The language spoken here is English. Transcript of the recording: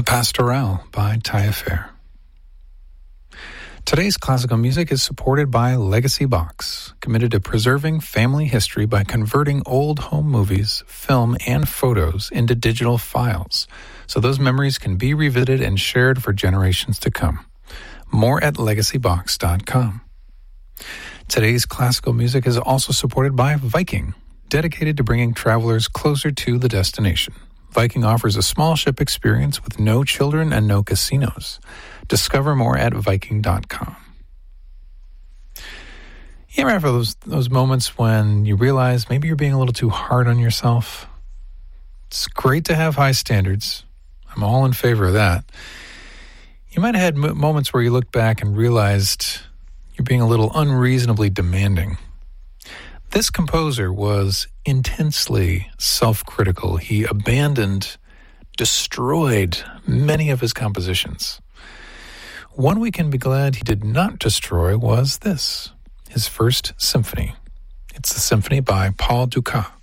The Pastoral by Taillefer. Today's classical music is supported by Legacy Box, committed to preserving family history by converting old home movies, film, and photos into digital files, so those memories can be revisited and shared for generations to come. More at legacybox.com. Today's classical music is also supported by Viking, dedicated to bringing travelers closer to the destination. Viking offers a small ship experience with no children and no casinos. Discover more at Viking.com. You ever have those moments when you realize maybe you're being a little too hard on yourself? It's great to have high standards. I'm all in favor of that. You might have had moments where you looked back and realized you're being a little unreasonably demanding. This composer was intensely self-critical. He abandoned, destroyed many of his compositions. One we can be glad he did not destroy was this, his first symphony. It's the symphony by Paul Dukas.